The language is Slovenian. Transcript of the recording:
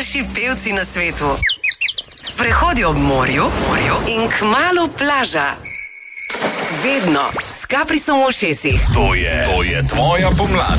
najboljši pevci na svetu. Sprehodi ob morju in kmalu plaža. Vedno s Caprisom v ušesih. To je tvoja pomlad.